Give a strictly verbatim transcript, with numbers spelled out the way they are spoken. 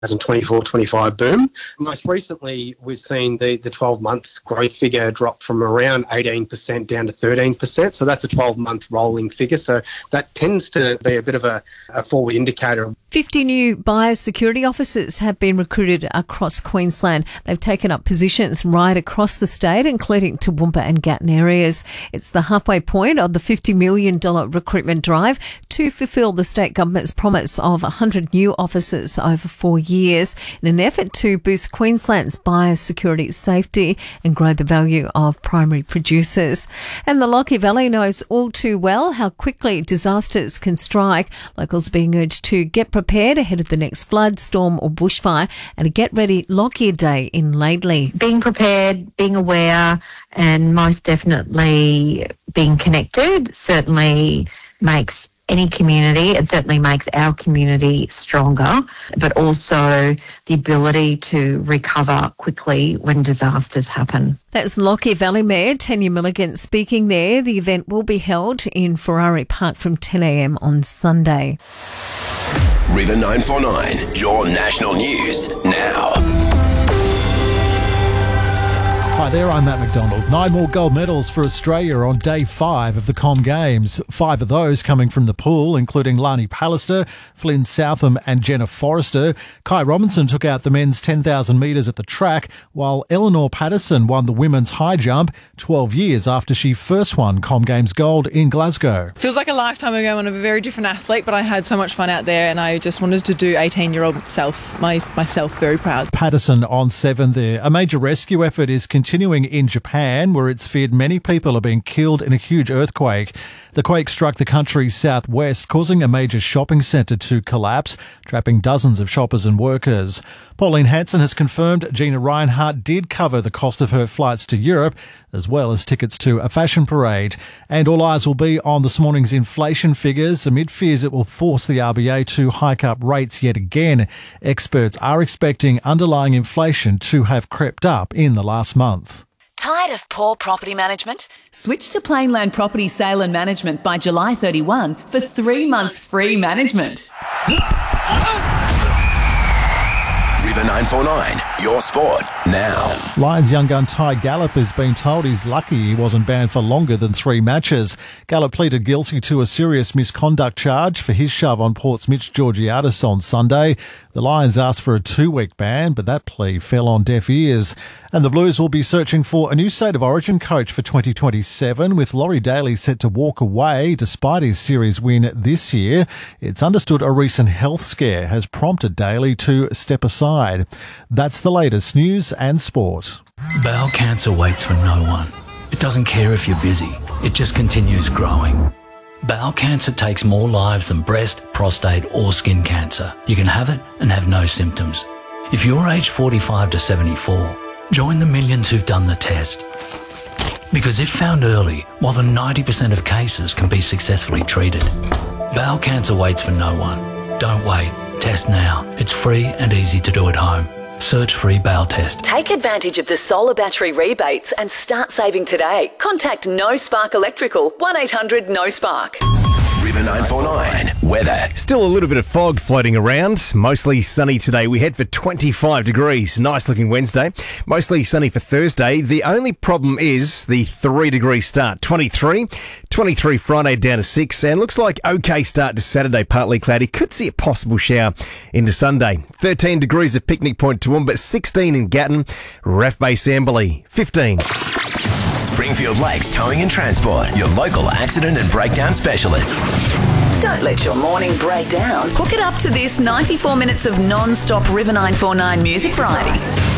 twenty-four twenty-five boom. Most recently, we've seen the, the twelve-month growth figure drop from around eighteen percent down to thirteen percent. So that's a twelve-month rolling figure. So that tends to be a bit of a, a forward indicator. fifty new biosecurity officers have been recruited across Queensland. They've taken up positions right across the state, including Toowoomba and Gatton areas. It's the halfway point of the fifty million dollars recruitment drive to fulfil the state government's promise of one hundred new officers over four years in an effort to boost Queensland's biosecurity safety and grow the value of primary producers. And the Lockie Valley knows all too well how quickly disasters can strike. Locals are being urged to get prepared ahead of the next flood, storm or bushfire and a Get Ready Lockyer Day in Laidley. Being prepared, being aware and most definitely being connected certainly makes any community, it certainly makes our community stronger, but also the ability to recover quickly when disasters happen. That's Lockyer Valley Mayor Tanya Milligan speaking there. The event will be held in Ferrari Park from ten a.m. on Sunday. River nine four nine, your national news now. Hi there, I'm Matt McDonald. Nine more gold medals for Australia on day five of the Com Games. Five of those coming from the pool, including Lani Pallister, Flynn Southam and Jenna Forrester. Kai Robinson took out the men's ten thousand metres at the track, while Eleanor Patterson won the women's high jump twelve years after she first won Com Games gold in Glasgow. Feels like a lifetime ago. I'm a very different athlete, but I had so much fun out there and I just wanted to do eighteen-year-old self, my, myself very proud. Patterson on seven there. A major rescue effort is continuing Continuing in Japan, where it's feared many people are being killed in a huge earthquake. The quake struck the country's southwest, causing a major shopping centre to collapse, trapping dozens of shoppers and workers. Pauline Hanson has confirmed Gina Reinhart did cover the cost of her flights to Europe, as well as tickets to a fashion parade. And all eyes will be on this morning's inflation figures, amid fears it will force the R B A to hike up rates yet again. Experts are expecting underlying inflation to have crept up in the last month. Tired of poor property management? Switch to Plainland Property Sale and Management by July thirty-first for three months free management. River nine four nine, your sport now. Lions young gun Ty Gallup has been told he's lucky he wasn't banned for longer than three matches. Gallup pleaded guilty to a serious misconduct charge for his shove on Port's Mitch Georgiadis on Sunday. The Lions asked for a two-week ban, but that plea fell on deaf ears. And the Blues will be searching for a new State of Origin coach for twenty twenty-seven, with Laurie Daly set to walk away despite his series win this year. It's understood a recent health scare has prompted Daly to step aside. That's the latest news and sport. Bowel cancer waits for no one. It doesn't care if you're busy. It just continues growing. Bowel cancer takes more lives than breast, prostate or skin cancer. You can have it and have no symptoms. If you're aged forty-five to seventy-four, join the millions who've done the test. Because if found early, more than ninety percent of cases can be successfully treated. Bowel cancer waits for no one. Don't wait. Test now. It's free and easy to do at home. Search free bowel test. Take advantage of the solar battery rebates and start saving today. Contact No Spark Electrical, one eight hundred no spark. River nine four nine, weather. Still a little bit of fog floating around. Mostly sunny today. We head for twenty-five degrees. Nice looking Wednesday. Mostly sunny for Thursday. The only problem is the three degree start. twenty-three. twenty-three Friday down to six. And looks like okay start to Saturday. Partly cloudy. Could see a possible shower into Sunday. thirteen degrees at Picnic Point Toowoomba. sixteen in Gatton. Ref Base Amberley. fifteen. Springfield Lakes Towing and Transport, your local accident and breakdown specialists. Don't let your morning break down. Hook it up to this ninety-four minutes of non-stop River nine four nine music variety.